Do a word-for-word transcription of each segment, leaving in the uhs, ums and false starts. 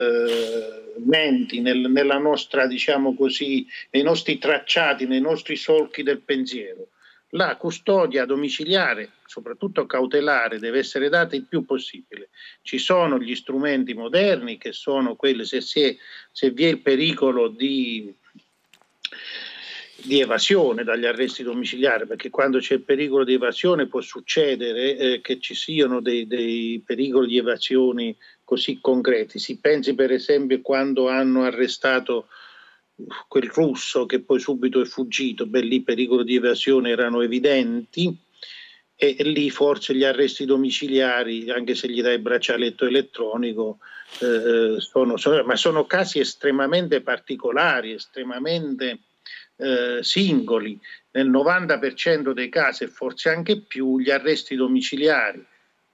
eh, menti, nel, nella nostra, diciamo così, nei nostri tracciati, nei nostri solchi del pensiero. La custodia domiciliare, soprattutto cautelare, deve essere data il più possibile. Ci sono gli strumenti moderni che sono quelli, se, si è, se vi è il pericolo di, di evasione dagli arresti domiciliari, perché quando c'è il pericolo di evasione può succedere eh, che ci siano dei, dei pericoli di evasione così concreti. Si pensi per esempio quando hanno arrestato quel russo che poi subito è fuggito, beh, lì i pericoli di evasione erano evidenti e, e lì forse gli arresti domiciliari, anche se gli dai il braccialetto elettronico, eh, sono, sono, ma sono casi estremamente particolari, estremamente eh, singoli. Nel novanta per cento dei casi, e forse anche più, gli arresti domiciliari,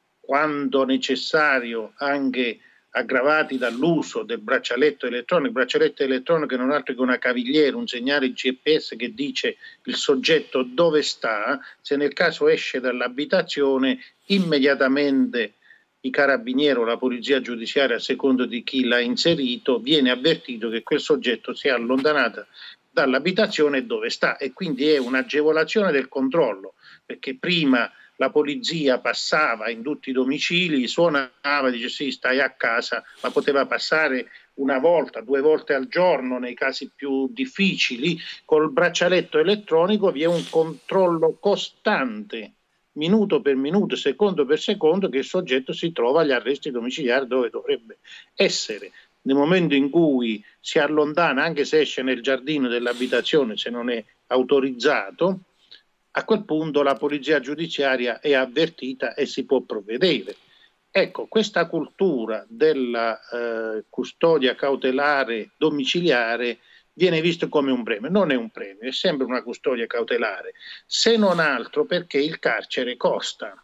quando necessario anche aggravati dall'uso del braccialetto elettronico, il braccialetto elettronico è non altro che una cavigliera, un segnale G P S che dice il soggetto dove sta, se nel caso esce dall'abitazione immediatamente i carabinieri o la polizia giudiziaria, a secondo di chi l'ha inserito, viene avvertito che quel soggetto si è allontanato dall'abitazione dove sta, e quindi è un'agevolazione del controllo, perché prima la polizia passava in tutti i domicili, suonava, dice sì, stai a casa, ma poteva passare una volta, due volte al giorno nei casi più difficili. Col braccialetto elettronico vi è un controllo costante, minuto per minuto, secondo per secondo, che il soggetto si trova agli arresti domiciliari dove dovrebbe essere. Nel momento in cui si allontana, anche se esce nel giardino dell'abitazione, se non è autorizzato, a quel punto la polizia giudiziaria è avvertita e si può provvedere. Ecco, questa cultura della eh, custodia cautelare domiciliare viene vista come un premio. Non è un premio, è sempre una custodia cautelare, se non altro perché il carcere costa.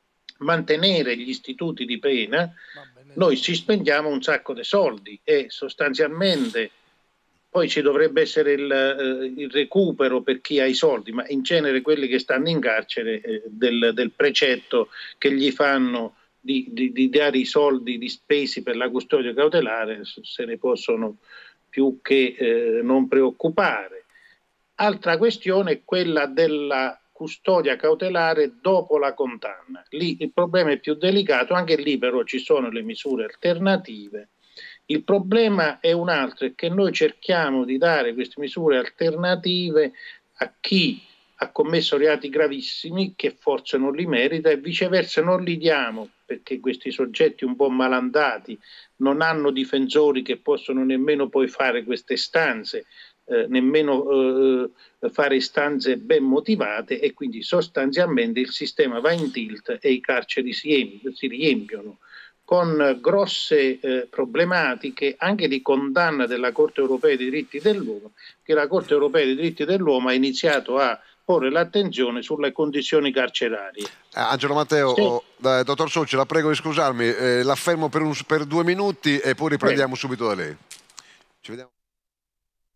Mantenere gli istituti di pena, noi ci spendiamo un sacco di soldi e sostanzialmente poi ci dovrebbe essere il, eh, il recupero per chi ha i soldi, ma in genere quelli che stanno in carcere eh, del, del precetto che gli fanno di, di, di dare i soldi di spesi per la custodia cautelare se ne possono più che eh, non preoccupare. Altra questione è quella della custodia cautelare dopo la condanna. Lì il problema è più delicato, anche lì però ci sono le misure alternative. Il problema è un altro, è che noi cerchiamo di dare queste misure alternative a chi ha commesso reati gravissimi che forse non li merita, e viceversa non li diamo perché questi soggetti un po' malandati non hanno difensori che possono nemmeno poi fare queste istanze, eh, nemmeno eh, fare istanze ben motivate, e quindi sostanzialmente il sistema va in tilt e i carceri si, si riempiono con grosse eh, problematiche anche di condanna della Corte Europea dei Diritti dell'Uomo, che la Corte Europea dei Diritti dell'Uomo ha iniziato a porre l'attenzione sulle condizioni carcerarie. Angelo Matteo, Sì. oh, eh, dottor Socci, la prego di scusarmi, eh, la fermo per, un, per due minuti e poi riprendiamo subito da lei. Ci vediamo.